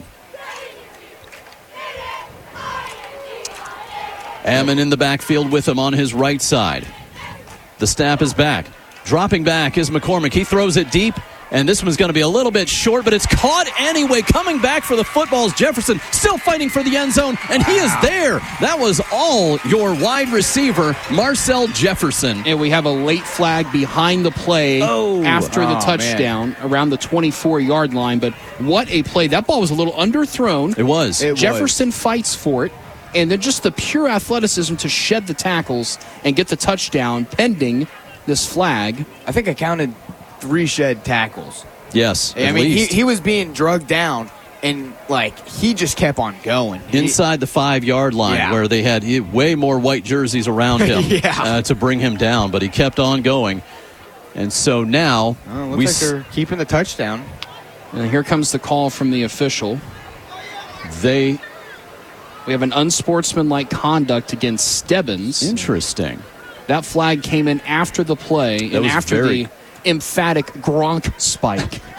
Ammon in the backfield with him on his right side. The snap is back. Dropping back is McCormick. He throws it deep. And this one's going to be a little bit short, but it's caught anyway. Coming back for the football is Jefferson, still fighting for the end zone, and he is there. That was all your wide receiver, Marcel Jefferson. And we have a late flag behind the play Oh. after the Oh, touchdown around the twenty-four-yard line. But what a play. That ball was a little underthrown. It was. It- Jefferson fights for it. And then just the pure athleticism to shed the tackles and get the touchdown pending this flag. I think I counted three shed tackles. Yes, I at mean, he, least. he was being drugged down, and, like, he just kept on going. He- Inside the five-yard line Yeah. where they had he- way more white jerseys around him Yeah. uh, to bring him down, but he kept on going. And so now Oh, looks we like s- they're keeping the touchdown. And here comes the call from the official. they We have an unsportsmanlike conduct against Stebbins. interesting. That flag came in after the play and was after very- the emphatic Gronk spike.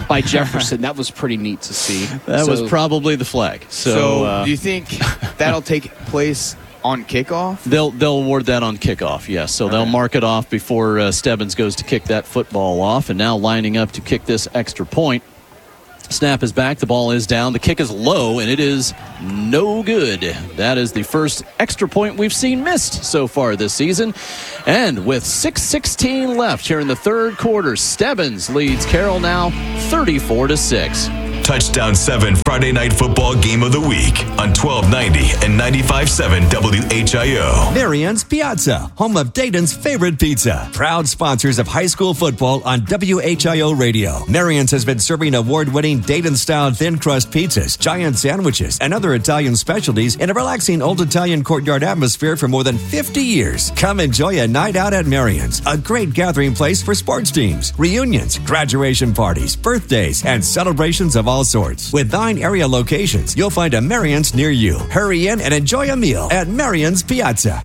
by Jefferson. That was pretty neat to see. That So- was probably the flag. So, So, uh, do you think that'll take place on kickoff? They'll they'll award that on kickoff, yes. So they'll mark it off before uh, Stebbins goes to kick that football off. And now lining up to kick this extra point. Snap is back. The ball is down. The kick is low, and it is no good. That is the first extra point we've seen missed so far this season. And with six sixteen left here in the third quarter, Stebbins leads Carroll now thirty-four to six. Touchdown seven Friday Night Football Game of the Week on twelve ninety and ninety-five point seven W H I O. Marion's Piazza, home of Dayton's favorite pizza. Proud sponsors of high school football on W H I O Radio. Marion's has been serving award-winning Dayton-style thin crust pizzas, giant sandwiches, and other Italian specialties in a relaxing old Italian courtyard atmosphere for more than fifty years. Come enjoy a night out at Marion's, a great gathering place for sports teams, reunions, graduation parties, birthdays, and celebrations of all sorts. With nine area locations, you'll find a Marion's near you. Hurry in and enjoy a meal at Marion's Piazza.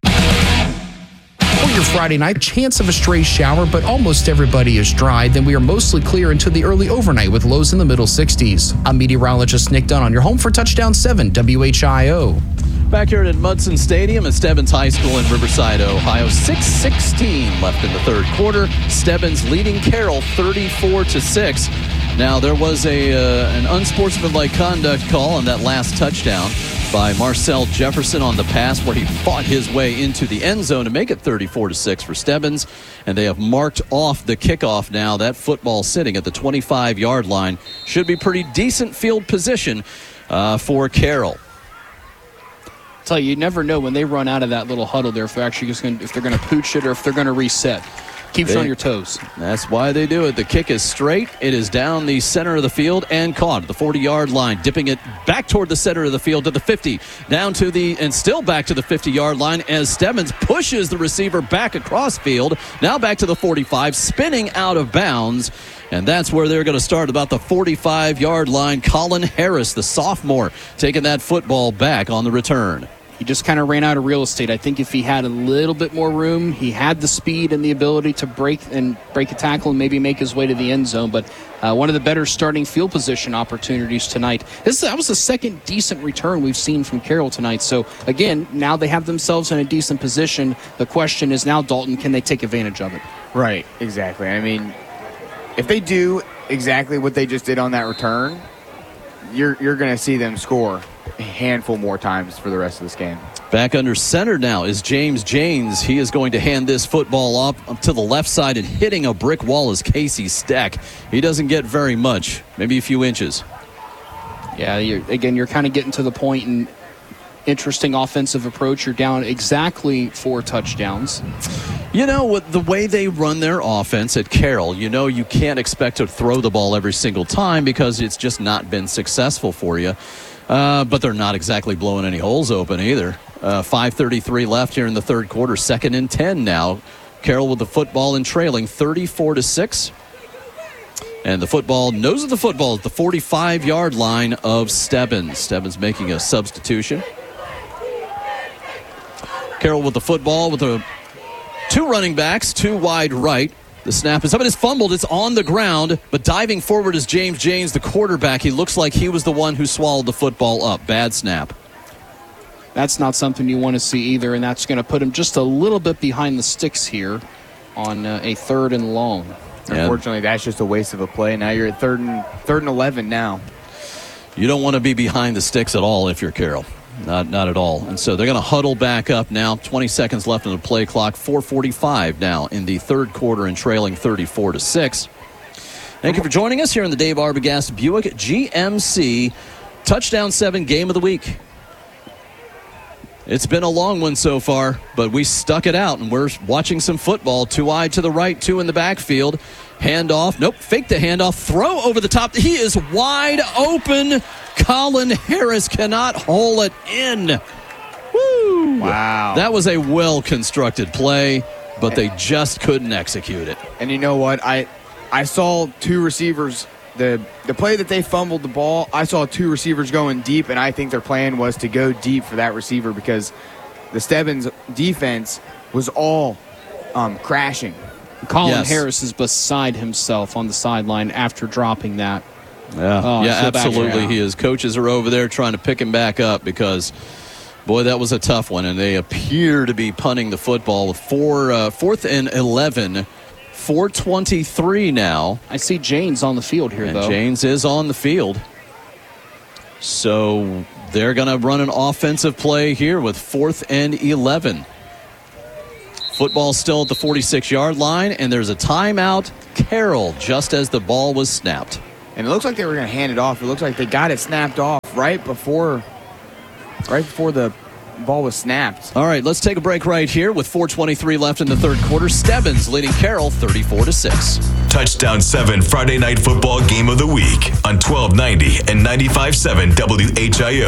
For your Friday night, chance of a stray shower, but almost everybody is dry. Then we are mostly clear into the early overnight with lows in the middle sixties. I'm meteorologist Nick Dunn on your home for Touchdown seven W H I O. Back here at Mudson Stadium at Stebbins High School in Riverside, Ohio. six sixteen left in the third quarter. Stebbins leading Carroll thirty-four to six. Now, there was a uh, an unsportsmanlike conduct call on that last touchdown by Marcel Jefferson on the pass where he fought his way into the end zone to make it thirty-four to six for Stebbins. And they have marked off the kickoff now. That football sitting at the twenty-five-yard line. Should be pretty decent field position uh, for Carroll. Tell you, you never know when they run out of that little huddle there if they're actually just going if they're going to pooch it or if they're going to reset. Keeps you They- on your toes. That's why they do it. The kick is straight. It is down the center of the field and caught at the forty-yard line, dipping it back toward the center of the field to the fifty, down to the, and still back to the fifty-yard line as Stebbins pushes the receiver back across field, now back to the forty-five, spinning out of bounds. And that's where they're going to start, about the forty-five-yard line. Colin Harris, the sophomore, taking that football back on the return. He just kind of ran out of real estate. I think if he had a little bit more room, he had the speed and the ability to break and break a tackle and maybe make his way to the end zone. But uh, one of the better starting field position opportunities tonight. This that was the second decent return we've seen from Carroll tonight. So again, now they have themselves in a decent position. The question is now, Dalton, can they take advantage of it? Right, exactly. I mean, if they do exactly what they just did on that return, you're you're going to see them score a handful more times for the rest of this game. Back under center now is James James. He is going to hand this football up, up to the left side, and hitting a brick wall is Casey Steck. He doesn't get very much, maybe a few inches. Yeah, you're, again, you're kind of getting to the point in interesting offensive approach. You're down exactly four touchdowns. You know, with the way they run their offense at Carroll, you know you can't expect to throw the ball every single time because it's just not been successful for you. Uh, but they're not exactly blowing any holes open either. Uh, five thirty-three left here in the third quarter. Second and ten now. Carroll with the football and trailing thirty-four to six. And the football, nose of the football at the forty-five-yard line of Stebbins. Stebbins making a substitution. Carroll with the football with a two running backs, two wide right. The snap is up. It is fumbled. It's on the ground, but diving forward is James James, the quarterback. He looks like he was the one who swallowed the football up. Bad snap. That's not something you want to see either, and that's going to put him just a little bit behind the sticks here on uh, a third and long. Yeah. Unfortunately, that's just a waste of a play. Now you're at third and third and eleven now. You don't want to be behind the sticks at all if you're Carroll. Not not at all. And so they're going to huddle back up now. twenty seconds left on the play clock. four forty-five now in the third quarter and trailing thirty-four to six. Thank you for joining us here in the Dave Arbogast Buick G M C Touchdown seven Game of the Week. It's been a long one so far, but we stuck it out, and we're watching some football. Two wide to the right, two in the backfield. Handoff. Nope, fake the handoff. Throw over the top. He is wide open. Colin Harris cannot haul it in. Woo! Wow. That was a well-constructed play, but they just couldn't execute it. And you know what? I I saw two receivers. The the play that they fumbled the ball, I saw two receivers going deep, and I think their plan was to go deep for that receiver because the Stebbins defense was all um, crashing. Colin Yes. Harris is beside himself on the sideline after dropping that. Yeah, Oh, yeah, so back absolutely. there. He is. Coaches are over there trying to pick him back up because, boy, that was a tough one. And they appear to be punting the football with four, uh, fourth and eleven, four twenty-three now. I see Janes on the field here, And though. Janes is on the field. So they're going to run an offensive play here with fourth and eleven. Football still at the forty-six-yard line, and there's a timeout. Carroll, just as the ball was snapped. And it looks like they were going to hand it off. It looks like they got it snapped off right before, right before the ball was snapped. All right, let's take a break right here with four twenty-three left in the third quarter. Stebbins leading Carroll thirty-four to six. Touchdown seven Friday Night Football Game of the Week on twelve ninety and ninety-five point seven W H I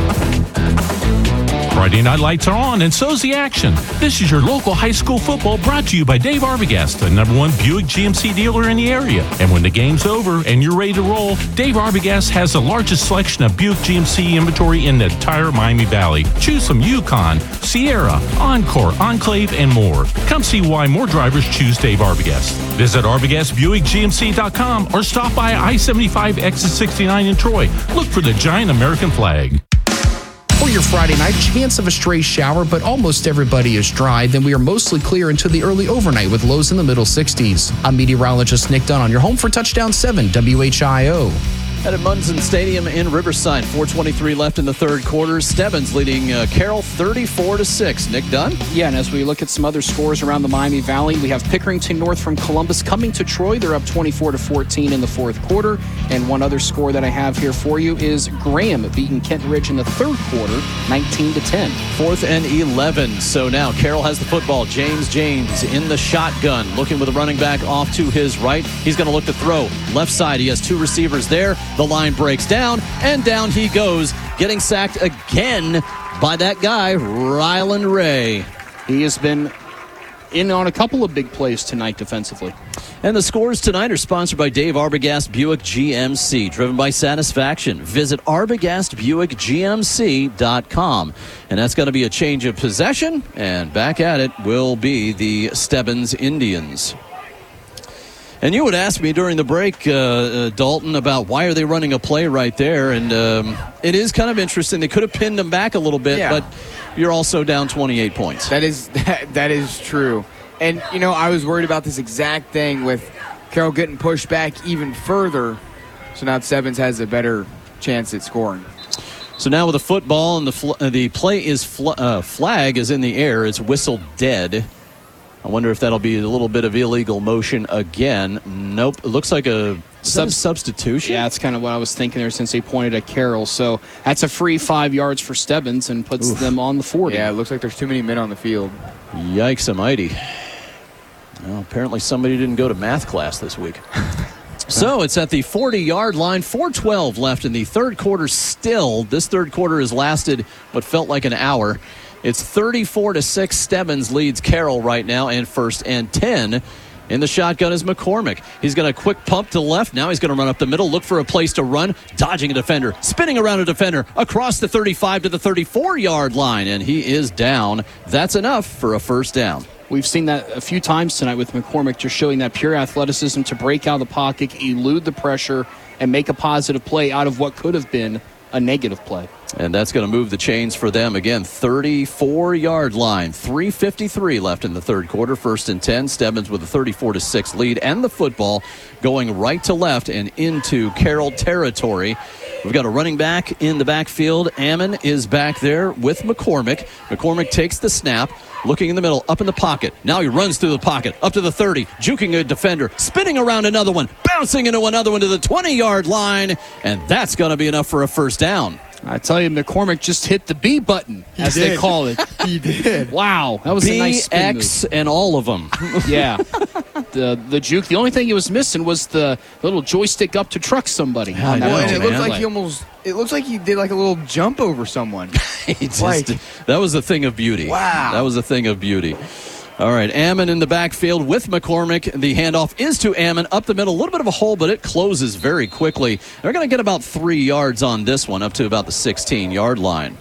O. Friday night lights are on, and so's the action. This is your local high school football brought to you by Dave Arbogast, the number one Buick G M C dealer in the area. And when the game's over and you're ready to roll, Dave Arbogast has the largest selection of Buick G M C inventory in the entire Miami Valley. Choose from Yukon, Sierra, Encore, Enclave, and more. Come see why more drivers choose Dave Arbogast. Visit Arbogast Buick G M C dot com or stop by I seventy-five exit sixty-nine in Troy. Look for the giant American flag. For your Friday night, chance of a stray shower, but almost everybody is dry. Then we are mostly clear into the early overnight with lows in the middle sixties. I'm meteorologist Nick Dunn on your home for Touchdown seven W H I O. At Munson Stadium in Riverside, four twenty-three left in the third quarter. Stebbins leading uh, Carroll thirty-four to six. Nick Dunn? Yeah, and as we look at some other scores around the Miami Valley, we have Pickerington North from Columbus coming to Troy. They're up twenty-four to fourteen in the fourth quarter. And one other score that I have here for you is Graham beating Kent Ridge in the third quarter, nineteen to ten. Fourth and eleven. So now Carroll has the football. James James in the shotgun, looking with a running back off to his right. He's going to look to throw. Left side, he has two receivers there. The line breaks down, and down he goes, getting sacked again by that guy, Ryland Ray. He has been in on a couple of big plays tonight defensively. And the scores tonight are sponsored by Dave Arbogast Buick G M C, driven by satisfaction. Visit Arbogast Buick G M C dot com. And that's going to be a change of possession, and back at it will be the Stebbins Indians. And you would ask me during the break, uh, uh, Dalton, about why are they running a play right there, and um, it is kind of interesting. They could have pinned them back a little bit, Yeah. but you're also down twenty-eight points. That is that, that is true. And, you know, I was worried about this exact thing with Carroll getting pushed back even further. So now Stebbins has a better chance at scoring. So now with the football and the fl- uh, the play is fl- uh, flag is in the air. It's whistled dead. I wonder if that'll be a little bit of illegal motion again. Nope. It looks like a, Sub- a substitution. Yeah, that's kind of what I was thinking there since they pointed at Carroll. So that's a free five yards for Stebbins and puts Oof. them on the forty. Yeah, it looks like there's too many men on the field. Yikes almighty. Well, apparently somebody didn't go to math class this week. So it's at the forty-yard line, four twelve left in the third quarter still. This third quarter has lasted what felt like an hour. It's thirty-four to six. Stebbins leads Carroll right now, and first and ten. In the shotgun is McCormick. He's got a quick pump to the left. Now he's going to run up the middle, look for a place to run, dodging a defender, spinning around a defender, across the thirty-five to the thirty-four-yard line, and he is down. That's enough for a first down. We've seen that a few times tonight with McCormick, just showing that pure athleticism to break out of the pocket, elude the pressure, and make a positive play out of what could have been a negative play. And that's going to move the chains for them again. thirty-four-yard line. three fifty-three left in the third quarter. First and ten. Stebbins with a thirty-four to six lead, and the football going right to left and into Carroll territory. We've got a running back in the backfield. Ammon is back there with McCormick. McCormick takes the snap, looking in the middle, up in the pocket. Now he runs through the pocket, up to the thirty, juking a defender, spinning around another one, bouncing into another one to the twenty-yard line, and that's going to be enough for a first down. I tell you, McCormick just hit the B button, He as did. they call it. He did. Wow, that was a nice spin move. B X and all of them. Yeah, the the juke. The only thing he was missing was the little joystick up to truck somebody. Yeah, on I that know, Well, and it man. looks like play. he almost. It looks like he did like a little jump over someone. He just- Like- that was a thing of beauty. Wow. That was a thing of beauty. All right, Ammon in the backfield with McCormick. The handoff is to Ammon up the middle. A little bit of a hole, but it closes very quickly. They're going to get about three yards on this one, up to about the sixteen-yard line.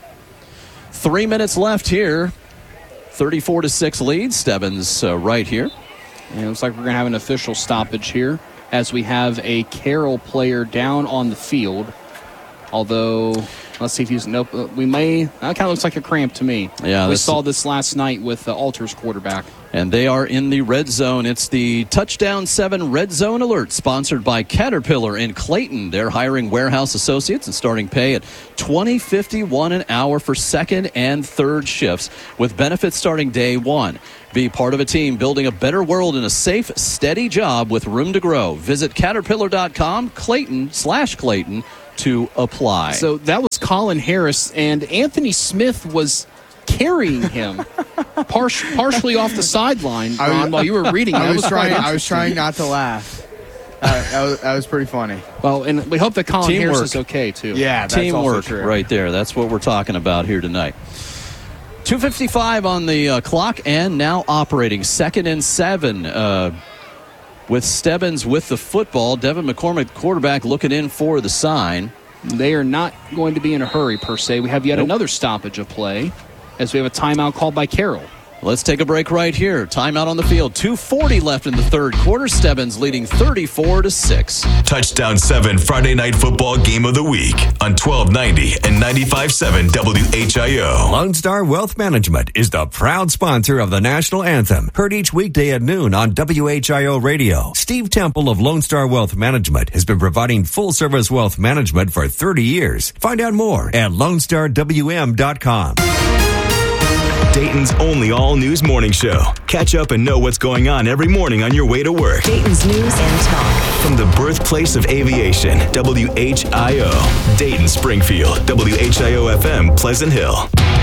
Three minutes left here. thirty-four to six lead. Stebbins uh, right here. And it looks like we're going to have an official stoppage here as we have a Carroll player down on the field. Although, let's see if he's, nope, we may, that kind of looks like a cramp to me. Yeah, we this- saw this last night with the Alters quarterback. And they are in the red zone. It's the Touchdown seven Red Zone Alert, sponsored by Caterpillar in Clayton. They're hiring warehouse associates and starting pay at twenty fifty-one an hour for second and third shifts, with benefits starting day one. Be part of a team building a better world in a safe, steady job with room to grow. Visit Caterpillar dot com, Clayton slash Clayton, to apply. So that was Colin Harris, and Anthony Smith was carrying him par- partially off the sideline, Ron, I was- while you were reading. I That was, was trying. quite I was interesting. trying not to laugh. Uh, that, was, that was pretty funny. Well, and we hope that Colin Teamwork. Harris is okay, too. Yeah, that's also Teamwork true. right there. That's what we're talking about here tonight. two fifty-five on the uh, clock, and now operating second and seven uh, with Stebbins with the football. Devin McCormick, quarterback, looking in for the sign. They are not going to be in a hurry, per se. We have yet Nope. another stoppage of play as we have a timeout called by Carroll. Let's take a break right here. Timeout on the field. two forty left in the third quarter. Stebbins leading thirty-four to six. Touchdown seven Friday Night Football Game of the Week on twelve ninety and ninety-five point seven W H I O. Lone Star Wealth Management is the proud sponsor of the national anthem, heard each weekday at noon on W H I O Radio. Steve Temple of Lone Star Wealth Management has been providing full-service wealth management for thirty years. Find out more at lone star w m dot com. Dayton's only all-news morning show. Catch up and know what's going on every morning on your way to work. Dayton's News and Talk. From the birthplace of aviation, W H I O. Dayton, Springfield, W H I O F M, Pleasant Hill.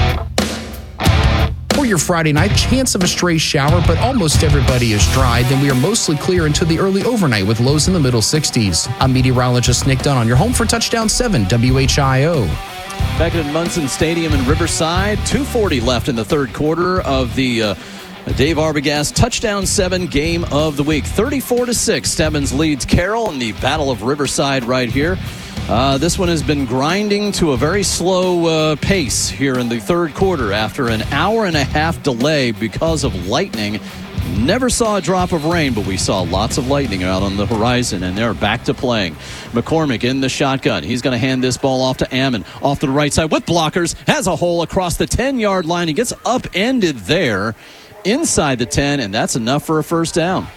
For your Friday night, chance of a stray shower, but almost everybody is dry. Then we are mostly clear into the early overnight with lows in the middle sixties. I'm meteorologist Nick Dunn on your home for Touchdown seven W H I O. Back at Munson Stadium in Riverside, two forty left in the third quarter of the uh, Dave Arbogast Touchdown seven Game of the Week. thirty-four to six, Stebbins leads Carroll in the Battle of Riverside right here. Uh, this one has been grinding to a very slow uh, pace here in the third quarter after an hour and a half delay because of lightning. Never saw a drop of rain, but we saw lots of lightning out on the horizon, and they're back to playing. McCormick in the shotgun. He's going to hand this ball off to Ammon. Off to the right side with blockers. Has a hole across the ten-yard line. He gets upended there inside the ten, and that's enough for a first down.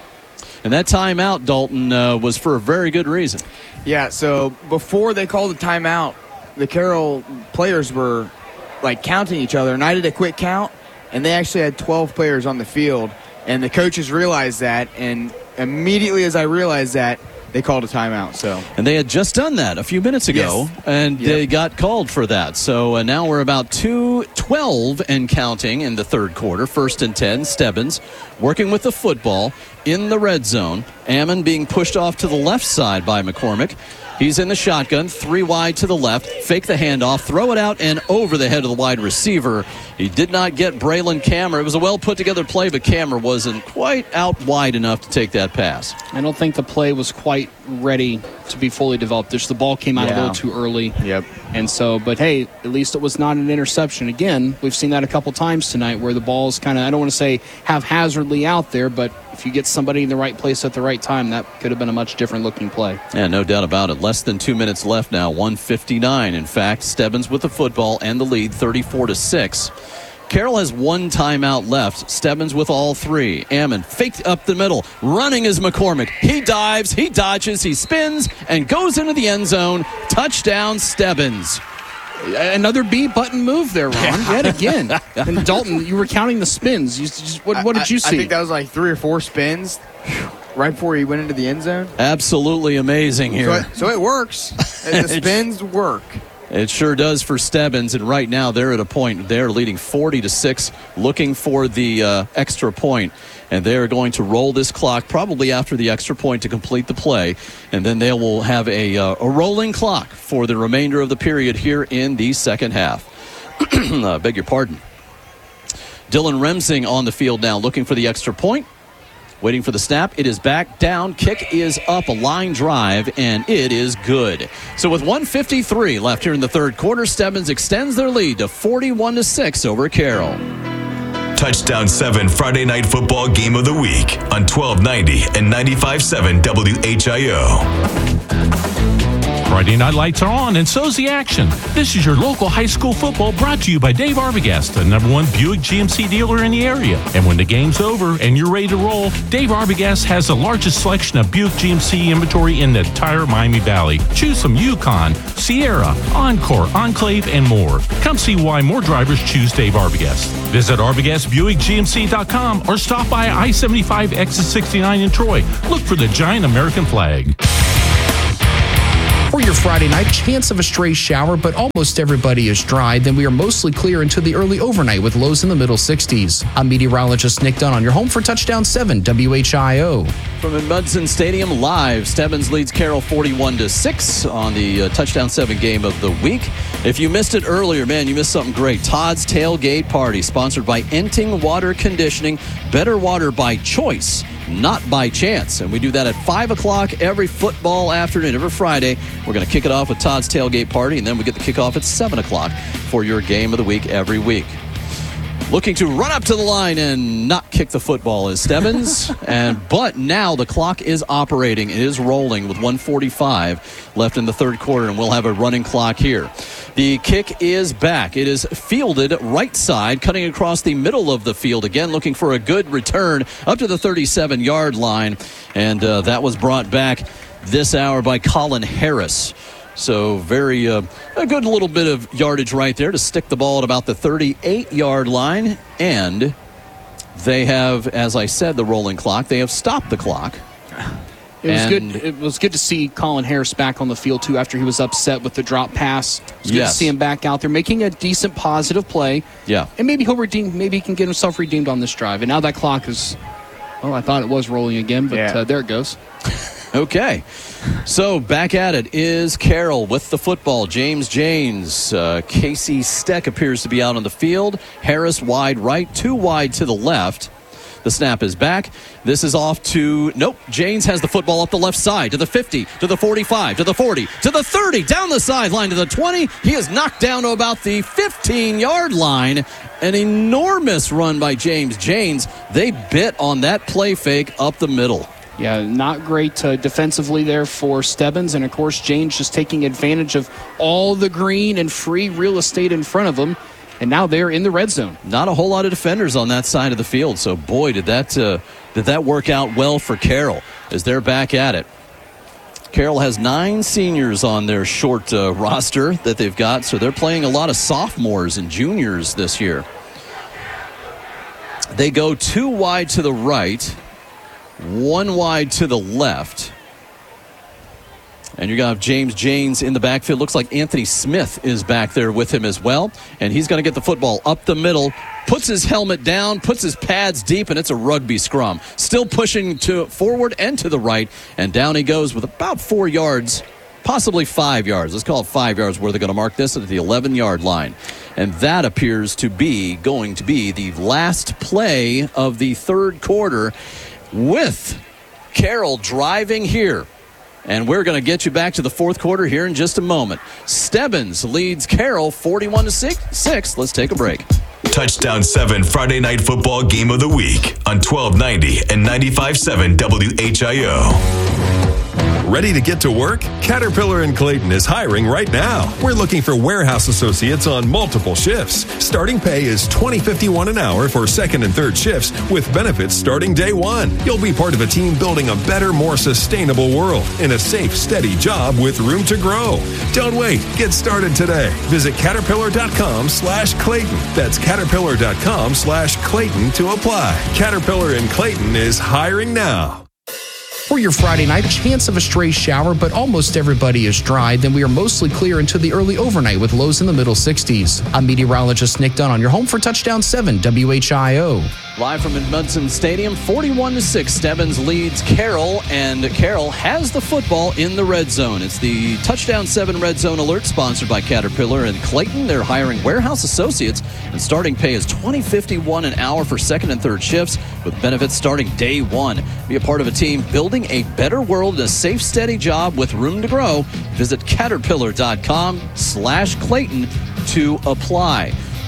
And that timeout, Dalton, uh, was for a very good reason. Yeah, so before they called the timeout, the Carroll players were, like, counting each other, and I did a quick count, and they actually had twelve players on the field, and the coaches realized that, and immediately as I realized that, they called a timeout. So, and they had just done that a few minutes ago, Yes. and Yep. they got called for that. So uh, now we're about two twelve and counting in the third quarter. First and ten, Stebbins working with the football in the red zone. Ammon being pushed off to the left side by McCormick. He's in the shotgun, three wide to the left, fake the handoff, throw it out and over the head of the wide receiver. He did not get Braylon Kammer. It was a well put together play, but Kammer wasn't quite out wide enough to take that pass. I don't think the play was quite ready to be fully developed. Just the ball came out a Yeah. little too early. Yep. And so, but hey, at least it was not an interception. Again, we've seen that a couple times tonight where the ball's kind of, I don't want to say haphazardly out there, but if you get somebody in the right place at the right time, that could have been a much different looking play. Yeah, no doubt about it. Less than two minutes left now. one fifty-nine. In fact, Stebbins with the football and the lead, thirty-four to six. Carroll has one timeout left. Stebbins with all three. Ammon faked up the middle. Running is McCormick. He dives, he dodges, he spins, and goes into the end zone. Touchdown, Stebbins. Another B button move there, Ron. Yet again. And Dalton, you were counting the spins. You just, what, what did you I, see? I think that was like three or four spins right before he went into the end zone. Absolutely amazing So here. it, so it works. the spins work. It sure does for Stebbins, and right now they're at a point. They're leading forty to six, looking for the uh, extra point, and they're going to roll this clock probably after the extra point to complete the play, and then they will have a, uh, a rolling clock for the remainder of the period here in the second half. uh, beg your pardon. Dylan Remsing on the field now, looking for the extra point. Waiting for the snap. It is back down. Kick is up. A line drive, and it is good. So with one fifty-three left here in the third quarter, Stebbins extends their lead to forty-one to six over Carroll. Touchdown seven Friday Night Football Game of the Week on twelve ninety and ninety-five point seven W H I O. Friday night lights are on, and so's the action. This is your local high school football brought to you by Dave Arbogast, the number one Buick G M C dealer in the area. And when the game's over and you're ready to roll, Dave Arbogast has the largest selection of Buick G M C inventory in the entire Miami Valley. Choose from Yukon, Sierra, Encore, Enclave, and more. Come see why more drivers choose Dave Arbogast. Visit Arbogast Buick G M C dot com or stop by I seventy-five exit sixty-nine in Troy. Look for the giant American flag. For your Friday night, chance of a stray shower, but almost everybody is dry. Then we are mostly clear into the early overnight with lows in the middle sixties. I'm meteorologist Nick Dunn on your home for Touchdown seven W H I O. From Edmundson Stadium live, Stebbins leads Carroll forty-one to six on the uh, Touchdown seven game of the week. If you missed it earlier, man, you missed something great. Todd's Tailgate Party, sponsored by Enting Water Conditioning. Better water by choice, not by chance. And we do that at five o'clock every football afternoon, every Friday. We're going to kick it off with Todd's Tailgate Party, and then we get the kickoff at seven o'clock for your game of the week every week. Looking to run up to the line and not kick the football is Stebbins. and But now the clock is operating. It is rolling with one forty-five left in the third quarter, and we'll have a running clock here. The kick is back. It is fielded right side, cutting across the middle of the field. Again, looking for a good return up to the thirty-seven-yard line. And uh, that was brought back this hour by Colin Harris. So very uh, a good little bit of yardage right there to stick the ball at about the thirty-eight-yard line. And they have, as I said, the rolling clock. They have stopped the clock. It was And- good. It was good to see Colin Harris back on the field too after he was upset with the drop pass. It was good Yes. to see him back out there making a decent positive play. Yeah. And maybe he'll redeem. Maybe he can get himself redeemed on this drive. And now that clock is. Well, I thought it was rolling again, but Yeah. uh, there it goes. Okay, so back at it is Carroll with the football. James Janes, uh, Casey Steck appears to be out on the field. Harris wide right, two wide to the left. The snap is back. This is off to, nope, Janes has the football up the left side to the fifty, to the forty-five, to the forty, to the thirty, down the sideline to the twenty. He is knocked down to about the fifteen-yard line. An enormous run by James Janes. They bit on that play fake up the middle. Yeah, not great uh, defensively there for Stebbins. And, of course, James just taking advantage of all the green and free real estate in front of him. And now they're in the red zone. Not a whole lot of defenders on that side of the field. So, boy, did that uh, did that work out well for Carroll as they're back at it. Carroll has nine seniors on their short uh, roster that they've got. So they're playing a lot of sophomores and juniors this year. They go two wide to the right, one wide to the left. And you're going to have James Janes in the backfield. Looks like Anthony Smith is back there with him as well. And he's going to get the football up the middle, puts his helmet down, puts his pads deep, and it's a rugby scrum. Still pushing to forward and to the right. And down he goes with about four yards, possibly five yards. Let's call it five yards where they're going to mark this at the eleven-yard line. And that appears to be going to be the last play of the third quarter with Carroll driving here. And we're going to get you back to the fourth quarter here in just a moment. Stebbins leads Carroll forty-one to six. Let's take a break. Touchdown seven Friday Night Football Game of the Week on twelve ninety and ninety-five point seven W H I O. Ready to get to work? Caterpillar in Clayton is hiring right now. We're looking for warehouse associates on multiple shifts. Starting pay is twenty fifty-one an hour for second and third shifts with benefits starting day one. You'll be part of a team building a better, more sustainable world in a safe, steady job with room to grow. Don't wait. Get started today. Visit caterpillar.com slash Clayton. That's caterpillar.com slash Clayton to apply. Caterpillar in Clayton is hiring now. For your Friday night, chance of a stray shower, but almost everybody is dry. Then we are mostly clear into the early overnight with lows in the middle sixties. I'm meteorologist Nick Dunn on your home for Touchdown seven W H I O. Live from Edmundson Stadium, forty-one to six. Stebbins leads Carroll, and Carroll has the football in the red zone. It's the Touchdown seven Red Zone Alert sponsored by Caterpillar and Clayton. They're hiring warehouse associates, and starting pay is twenty fifty-one an hour for second and third shifts with benefits starting day one. Be a part of a team building a better world and a safe, steady job with room to grow. Visit caterpillar.com slash Clayton to apply.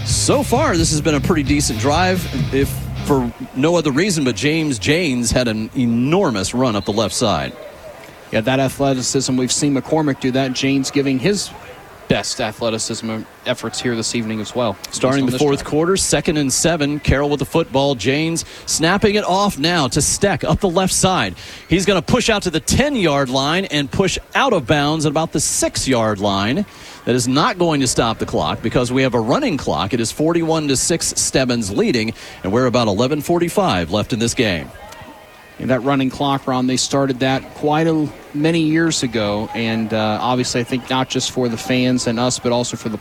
So far, this has been a pretty decent drive, if for no other reason but James Janes had an enormous run up the left side. Yeah, that athleticism, we've seen McCormick do that. James giving his best athleticism efforts here this evening as well. Starting the fourth drive. quarter, second and seven. Carroll with the football. Janes snapping it off now to Steck up the left side. He's going to push out to the ten-yard line and push out of bounds at about the six-yard line. That is not going to stop the clock because we have a running clock. It is forty-one to six, Stebbins leading, and we're about eleven forty-five left in this game. And that running clock, Ron, they started that quite a, many years ago, and uh, obviously I think not just for the fans and us, but also for the